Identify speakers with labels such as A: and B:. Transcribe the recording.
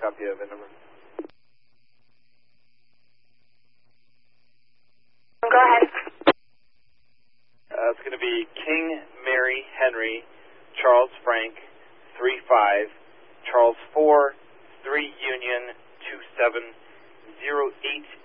A: copy of VIN number.
B: Go ahead.
A: It's going to be King Mary Henry, Charles Frank, 35, Charles 4, 3 Union, 2708